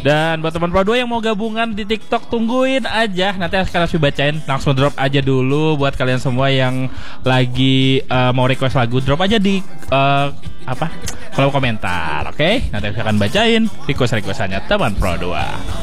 Dan buat teman Pro 2 yang mau gabungan di TikTok, tungguin aja. Nanti akan Asfi bacain. Langsung drop aja dulu buat kalian semua yang lagi mau request lagu. Drop aja di kolom komentar, oke? Nanti Asfi akan bacain request-requestannya teman Pro 2.